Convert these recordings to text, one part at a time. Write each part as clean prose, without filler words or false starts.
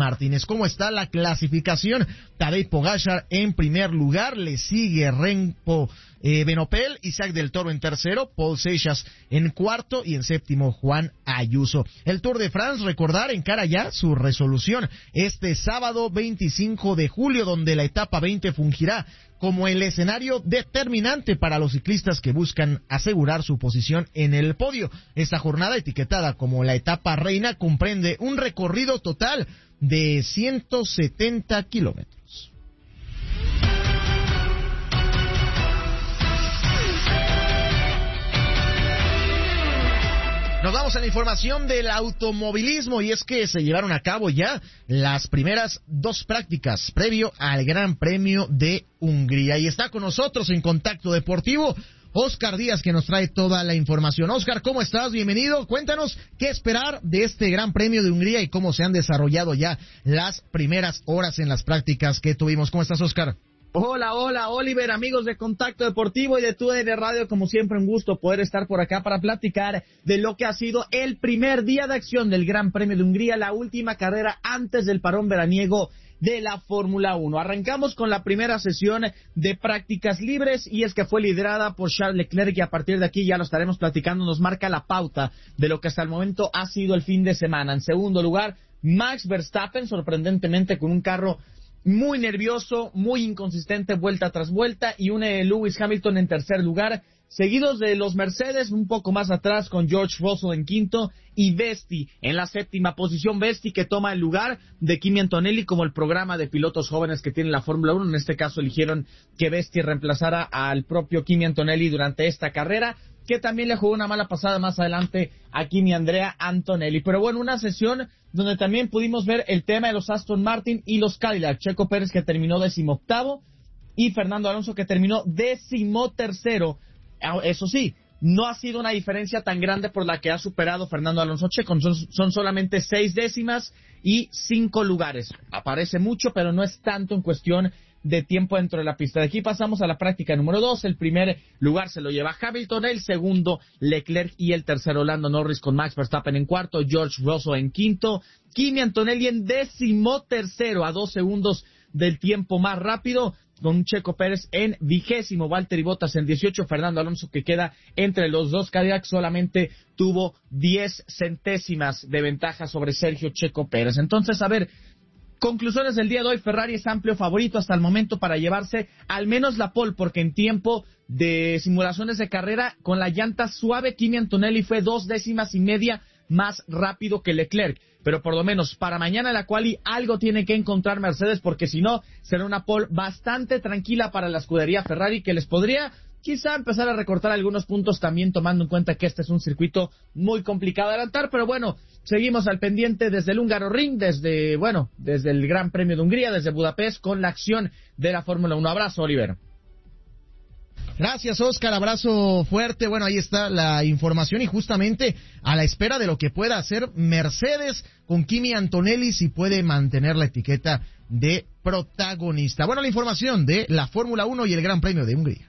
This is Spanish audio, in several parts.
Martínez. ¿Cómo está la clasificación? Tadej Pogačar en primer lugar, le sigue Remco Benopel, Isaac del Toro en tercero, Paul Seixas en cuarto y en séptimo Juan Ayuso. El Tour de France, recordar, encara ya su resolución este sábado 25 de julio, donde la etapa 20 fungirá como el escenario determinante para los ciclistas que buscan asegurar su posición en el podio. Esta jornada, etiquetada como la etapa reina, comprende un recorrido total de 170 kilómetros. Nos vamos a la información del automovilismo, y es que se llevaron a cabo ya las primeras dos prácticas previo al Gran Premio de Hungría. Y está con nosotros en Contacto Deportivo Óscar Díaz, que nos trae toda la información. Óscar, ¿cómo estás? Bienvenido. Cuéntanos qué esperar de este Gran Premio de Hungría y cómo se han desarrollado ya las primeras horas en las prácticas que tuvimos. ¿Cómo estás, Óscar? Hola, Oliver, amigos de Contacto Deportivo y de TUDN Radio, como siempre un gusto poder estar por acá para platicar de lo que ha sido el primer día de acción del Gran Premio de Hungría, la última carrera antes del parón veraniego de la Fórmula 1. Arrancamos con la primera sesión de prácticas libres, y es que fue liderada por Charles Leclerc, y a partir de aquí ya lo estaremos platicando, nos marca la pauta de lo que hasta el momento ha sido el fin de semana. En segundo lugar, Max Verstappen, sorprendentemente con un carro muy nervioso, muy inconsistente vuelta tras vuelta, y un Lewis Hamilton en tercer lugar, seguidos de los Mercedes un poco más atrás con George Russell en quinto y Vesti en la séptima posición. Vesti que toma el lugar de Kimi Antonelli como el programa de pilotos jóvenes que tiene la Fórmula 1. En este caso eligieron que Vesti reemplazara al propio Kimi Antonelli durante esta carrera, que también le jugó una mala pasada más adelante a Kimi Andrea Antonelli. Pero bueno, una sesión donde también pudimos ver el tema de los Aston Martin y los Cadillac. Checo Pérez, que terminó 18º, y Fernando Alonso, que terminó 13º. Eso sí, no ha sido una diferencia tan grande por la que ha superado Fernando Alonso Checo. Son solamente 6 décimas y 5 lugares. Aparece mucho, pero no es tanto en cuestión de tiempo dentro de la pista. De aquí pasamos a la práctica número 2. El primer lugar se lo lleva Hamilton, el segundo Leclerc y el tercero Lando Norris, con Max Verstappen en cuarto, George Russell en quinto, Kimi Antonelli en 13º, a 2 segundos del tiempo más rápido, con Checo Pérez en 20º, Valtteri Bottas en 18, Fernando Alonso, que queda entre los dos Cadillac, solamente tuvo 10 centésimas de ventaja sobre Sergio Checo Pérez. Entonces, a ver, conclusiones del día de hoy: Ferrari es amplio favorito hasta el momento para llevarse al menos la pole, porque en tiempo de simulaciones de carrera con la llanta suave, Kimi Antonelli fue 2 décimas y media más rápido que Leclerc. Pero por lo menos para mañana la quali algo tiene que encontrar Mercedes, porque si no será una pole bastante tranquila para la escudería Ferrari, que les podría quizá empezar a recortar algunos puntos, también tomando en cuenta que este es un circuito muy complicado de adelantar. Pero bueno, seguimos al pendiente desde el Húngaro Ring, desde el Gran Premio de Hungría, desde Budapest, con la acción de la Fórmula 1. Abrazo, Oliver. Gracias, Óscar, abrazo fuerte. Bueno, ahí está la información, y justamente a la espera de lo que pueda hacer Mercedes con Kimi Antonelli, si puede mantener la etiqueta de protagonista. Bueno, la información de la Fórmula 1 y el Gran Premio de Hungría.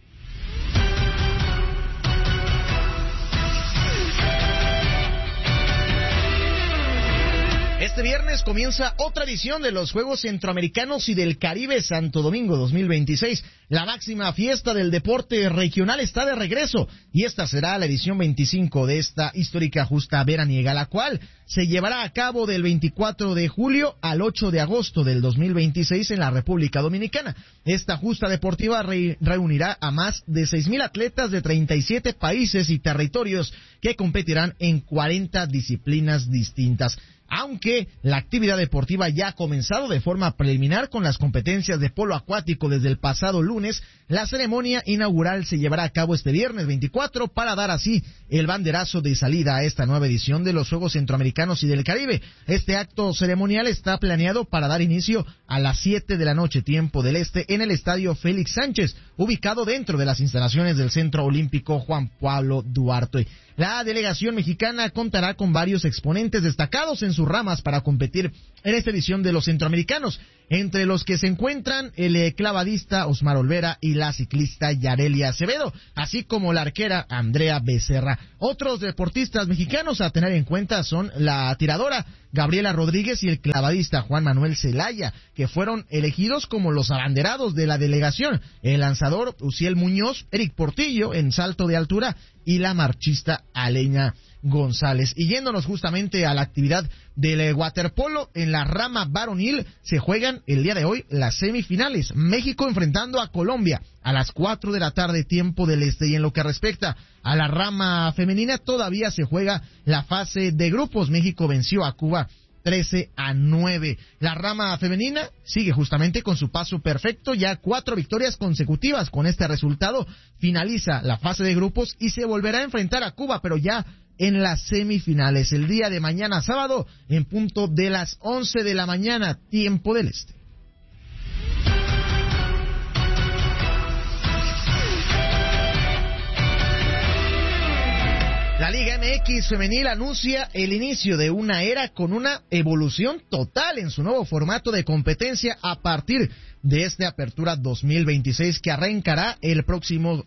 Este viernes comienza otra edición de los Juegos Centroamericanos y del Caribe Santo Domingo 2026. La máxima fiesta del deporte regional está de regreso, y esta será la edición 25 de esta histórica justa veraniega, la cual se llevará a cabo del 24 de julio al 8 de agosto del 2026 en la República Dominicana. Esta justa deportiva reunirá a más de 6,000 atletas de 37 países y territorios que competirán en 40 disciplinas distintas. Aunque la actividad deportiva ya ha comenzado de forma preliminar con las competencias de polo acuático desde el pasado lunes, la ceremonia inaugural se llevará a cabo este viernes 24 para dar así el banderazo de salida a esta nueva edición de los Juegos Centroamericanos y del Caribe. Este acto ceremonial está planeado para dar inicio a las 7 de la noche, tiempo del este, en el Estadio Félix Sánchez, ubicado dentro de las instalaciones del Centro Olímpico Juan Pablo Duarte. La delegación mexicana contará con varios exponentes destacados en su sus ramas para competir en esta edición de los centroamericanos, entre los que se encuentran el clavadista Osmar Olvera y la ciclista Yarelia Acevedo, así como la arquera Andrea Becerra. Otros deportistas mexicanos a tener en cuenta son la tiradora Gabriela Rodríguez y el clavadista Juan Manuel Zelaya, que fueron elegidos como los abanderados de la delegación. El lanzador Uciel Muñoz, Eric Portillo en salto de altura y la marchista Aleña González. Y yéndonos justamente a la actividad del waterpolo, en la rama varonil se juegan el día de hoy las semifinales. México enfrentando a Colombia a las 4 de la tarde, tiempo del este. Y en lo que respecta a la rama femenina, todavía se juega la fase de grupos. México venció a Cuba 13-9. La rama femenina sigue justamente con su paso perfecto, ya 4 victorias consecutivas. Con este resultado finaliza la fase de grupos y se volverá a enfrentar a Cuba, pero ya en las semifinales, el día de mañana sábado, en punto de las 11 de la mañana, tiempo del este. La Liga MX femenil anuncia el inicio de una era con una evolución total en su nuevo formato de competencia a partir de esta apertura 2026 que arrancará el próximo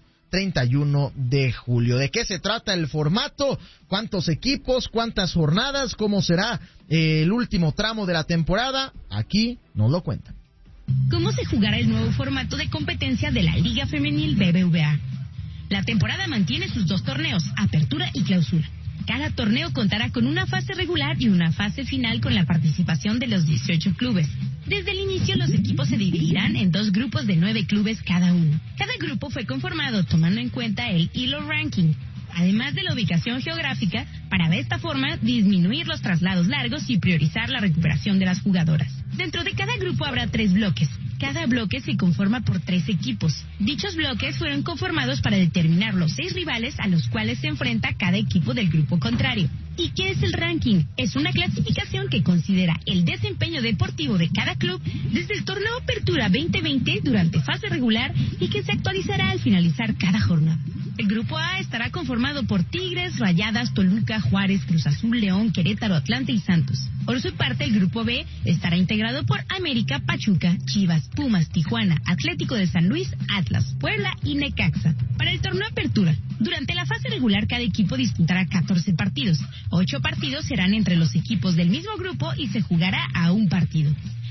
31 de julio. ¿De qué se trata el formato? ¿Cuántos equipos? ¿Cuántas jornadas? ¿Cómo será el último tramo de la temporada? Aquí nos lo cuentan. ¿Cómo se jugará el nuevo formato de competencia de la Liga Femenil BBVA? La temporada mantiene sus 2 torneos, apertura y clausura. Cada torneo contará con una fase regular y una fase final con la participación de los 18 clubes. Desde el inicio, los equipos se dividirán en 2 grupos de 9 clubes cada uno. Cada grupo fue conformado tomando en cuenta el ELO Ranking, además de la ubicación geográfica, para de esta forma disminuir los traslados largos y priorizar la recuperación de las jugadoras. Dentro de cada grupo habrá 3 bloques. Cada bloque se conforma por 3 equipos. Dichos bloques fueron conformados para determinar los 6 rivales a los cuales se enfrenta cada equipo del grupo contrario. ¿Y qué es el ranking? Es una clasificación que considera el desempeño deportivo de cada club desde el torneo Apertura 2020 durante fase regular y que se actualizará al finalizar cada jornada. El grupo A estará conformado por Tigres, Rayadas, Toluca, Juárez, Cruz Azul, León, Querétaro, Atlante y Santos. Por su parte, el grupo B estará integrado por América, Pachuca, Chivas, Pumas, Tijuana, Atlético de San Luis, Atlas, Puebla y Necaxa. Para el torneo Apertura, durante la fase regular cada equipo disputará 14 partidos. 8 partidos serán entre los equipos del mismo grupo y se jugará a un partido.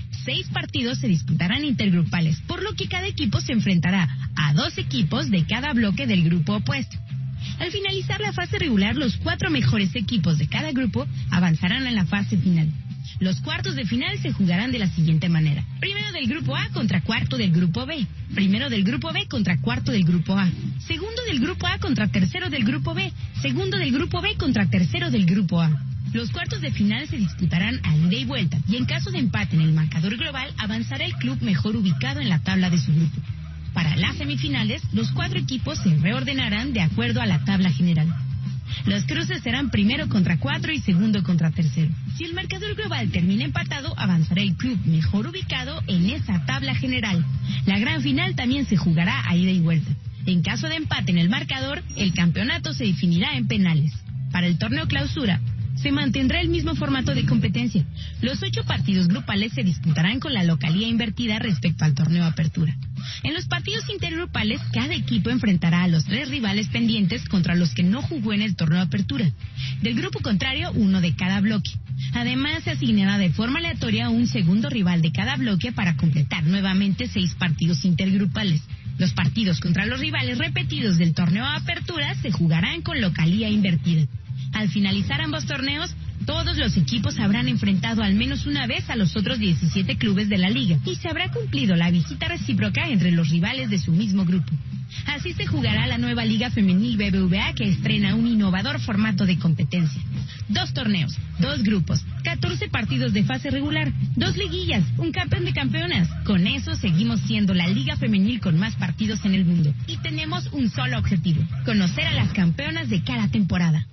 6 partidos se disputarán intergrupales, por lo que cada equipo se enfrentará a 2 equipos de cada bloque del grupo opuesto. Al finalizar la fase regular, los 4 mejores equipos de cada grupo avanzarán a la fase final. Los cuartos de final se jugarán de la siguiente manera: primero del grupo A contra cuarto del grupo B, primero del grupo B contra cuarto del grupo A, segundo del grupo A contra tercero del grupo B, segundo del grupo B contra tercero del grupo A. Los cuartos de final se disputarán a ida y vuelta, y en caso de empate en el marcador global, avanzará el club mejor ubicado en la tabla de su grupo. Para las semifinales, los 4 equipos se reordenarán de acuerdo a la tabla general. Los cruces serán primero contra 4 y segundo contra tercero. Si el marcador global termina empatado, avanzará el club mejor ubicado en esa tabla general. La gran final también se jugará a ida y vuelta. En caso de empate en el marcador, el campeonato se definirá en penales. Para el torneo clausura, se mantendrá el mismo formato de competencia. Los 8 partidos grupales se disputarán con la localía invertida respecto al torneo Apertura. En los partidos intergrupales, cada equipo enfrentará a los 3 rivales pendientes contra los que no jugó en el torneo Apertura. Del grupo contrario, 1 de cada bloque. Además, se asignará de forma aleatoria un segundo rival de cada bloque para completar nuevamente 6 partidos intergrupales. Los partidos contra los rivales repetidos del torneo Apertura se jugarán con localía invertida. Al finalizar ambos torneos, todos los equipos habrán enfrentado al menos una vez a los otros 17 clubes de la liga y se habrá cumplido la visita recíproca entre los rivales de su mismo grupo. Así se jugará la nueva Liga Femenil BBVA, que estrena un innovador formato de competencia. 2 torneos, 2 grupos, 14 partidos de fase regular, 2 liguillas, un campeón de campeonas. Con eso seguimos siendo la Liga Femenil con más partidos en el mundo. Y tenemos un solo objetivo: conocer a las campeonas de cada temporada.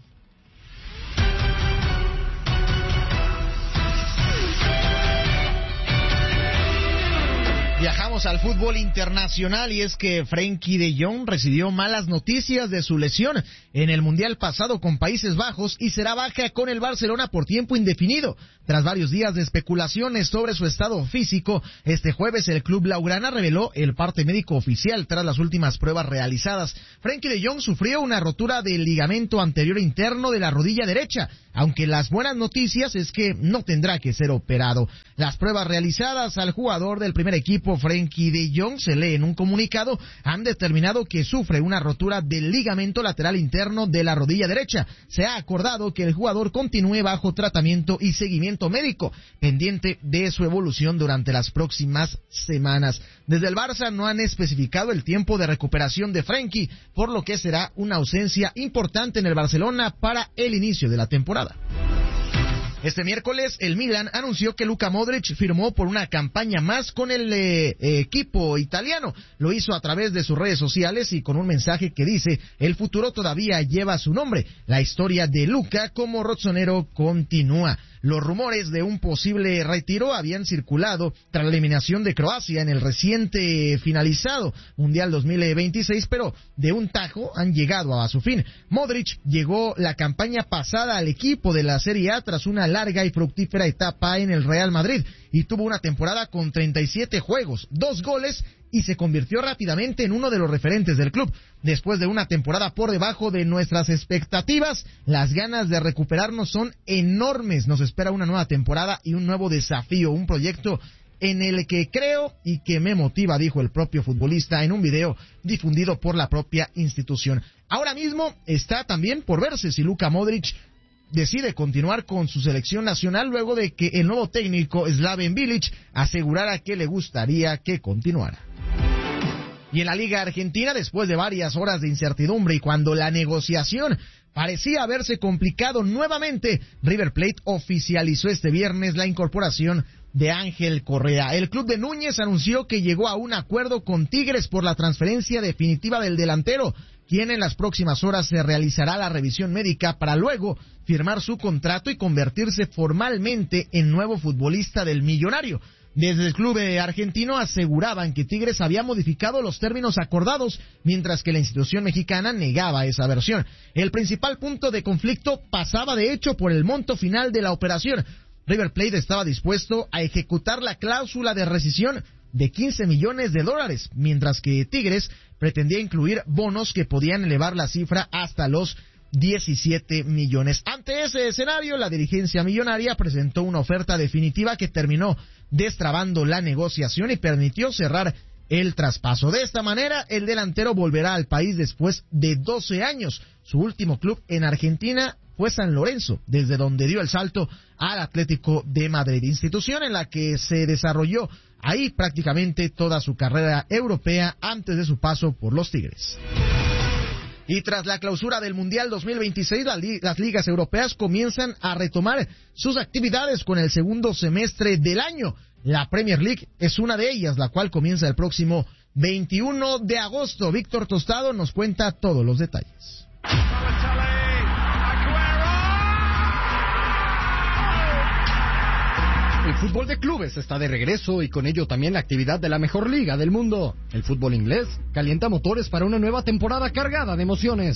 Viajamos Vamos al fútbol internacional y es que Frenkie de Jong recibió malas noticias de su lesión en el Mundial pasado con Países Bajos y será baja con el Barcelona por tiempo indefinido. Tras varios días de especulaciones sobre su estado físico, este jueves el club blaugrana reveló el parte médico oficial tras las últimas pruebas realizadas. Frenkie de Jong sufrió una rotura del ligamento anterior interno de la rodilla derecha, aunque las buenas noticias es que no tendrá que ser operado. Las pruebas realizadas al jugador del primer equipo, Frenkie de Jong, se lee en un comunicado, han determinado que sufre una rotura del ligamento lateral interno de la rodilla derecha. Se ha acordado que el jugador continúe bajo tratamiento y seguimiento médico, pendiente de su evolución durante las próximas semanas. Desde el Barça no han especificado el tiempo de recuperación de Frenkie, por lo que será una ausencia importante en el Barcelona para el inicio de la temporada. Este miércoles, el Milan anunció que Luka Modric firmó por una campaña más con el equipo italiano. Lo hizo a través de sus redes sociales y con un mensaje que dice: el futuro todavía lleva su nombre. La historia de Luka como rossonero continúa. Los rumores de un posible retiro habían circulado tras la eliminación de Croacia en el reciente finalizado Mundial 2026, pero de un tajo han llegado a su fin. Modric llegó la campaña pasada al equipo de la Serie A tras una larga y fructífera etapa en el Real Madrid y tuvo una temporada con 37 juegos, 2 goles y se convirtió rápidamente en uno de los referentes del club. Después de una temporada por debajo de nuestras expectativas, las ganas de recuperarnos son enormes. Nos espera una nueva temporada y un nuevo desafío, un proyecto en el que creo y que me motiva, dijo el propio futbolista en un video difundido por la propia institución. Ahora mismo está también por verse si Luka Modric decide continuar con su selección nacional luego de que el nuevo técnico Slaven Bilic asegurara que le gustaría que continuara. Y en la Liga Argentina, después de varias horas de incertidumbre y cuando la negociación parecía haberse complicado nuevamente, River Plate oficializó este viernes la incorporación de Ángel Correa. El club de Núñez anunció que llegó a un acuerdo con Tigres por la transferencia definitiva del delantero, quien en las próximas horas se realizará la revisión médica para luego firmar su contrato y convertirse formalmente en nuevo futbolista del Millonario. Desde el club argentino aseguraban que Tigres había modificado los términos acordados, mientras que la institución mexicana negaba esa versión. El principal punto de conflicto pasaba de hecho por el monto final de la operación. River Plate estaba dispuesto a ejecutar la cláusula de rescisión de $15 millones, mientras que Tigres pretendía incluir bonos que podían elevar la cifra hasta los 17 millones. Ante ese escenario, la dirigencia millonaria presentó una oferta definitiva que terminó destrabando la negociación y permitió cerrar el traspaso. De esta manera, el delantero volverá al país después de 12 años. Su último club en Argentina fue San Lorenzo, desde donde dio el salto al Atlético de Madrid, institución en la que se desarrolló ahí prácticamente toda su carrera europea antes de su paso por los Tigres. Y tras la clausura del Mundial 2026, las ligas europeas comienzan a retomar sus actividades con el segundo semestre del año. La Premier League es una de ellas, la cual comienza el próximo 21 de agosto. Víctor Tostado nos cuenta todos los detalles. El fútbol de clubes está de regreso y con ello también la actividad de la mejor liga del mundo. El fútbol inglés calienta motores para una nueva temporada cargada de emociones.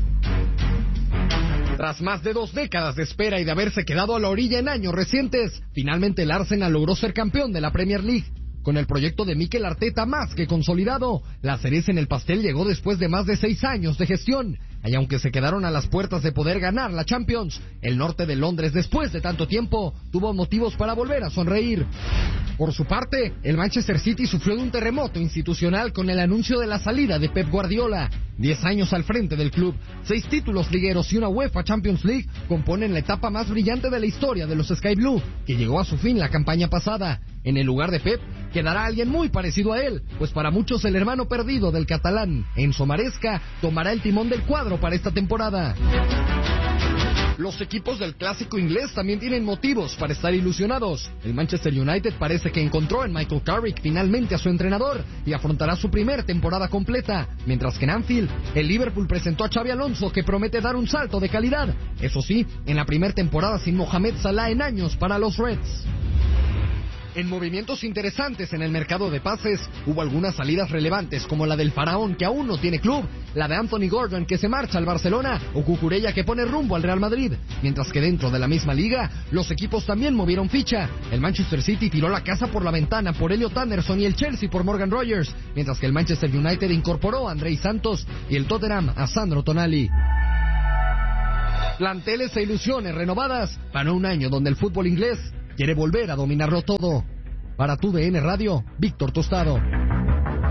Tras más de 2 décadas de espera y de haberse quedado a la orilla en años recientes, finalmente el Arsenal logró ser campeón de la Premier League. Con el proyecto de Mikel Arteta más que consolidado, la cereza en el pastel llegó después de más de 6 años de gestión. Y aunque se quedaron a las puertas de poder ganar la Champions, el norte de Londres, después de tanto tiempo, tuvo motivos para volver a sonreír. Por su parte, el Manchester City sufrió de un terremoto institucional con el anuncio de la salida de Pep Guardiola. 10 años al frente del club, 6 títulos ligueros y una UEFA Champions League componen la etapa más brillante de la historia de los Sky Blue, que llegó a su fin la campaña pasada. En el lugar de Pep quedará alguien muy parecido a él, pues para muchos el hermano perdido del catalán, Enzo Maresca, tomará el timón del cuadro para esta temporada. Los equipos del clásico inglés también tienen motivos para estar ilusionados. El Manchester United parece que encontró en Michael Carrick finalmente a su entrenador y afrontará su primer temporada completa, mientras que en Anfield, el Liverpool presentó a Xabi Alonso, que promete dar un salto de calidad. Eso sí, en la primera temporada sin Mohamed Salah en años para los Reds. En movimientos interesantes en el mercado de pases, hubo algunas salidas relevantes como la del Faraón, que aún no tiene club, la de Anthony Gordon, que se marcha al Barcelona, o Cucurella, que pone rumbo al Real Madrid. Mientras que dentro de la misma liga, los equipos también movieron ficha. El Manchester City tiró la casa por la ventana por Elliot Anderson y el Chelsea por Morgan Rogers, mientras que el Manchester United incorporó a Andrei Santos y el Tottenham a Sandro Tonali. Planteles e ilusiones renovadas para un año donde el fútbol inglés quiere volver a dominarlo todo. Para TUDN Radio, Víctor Tostado.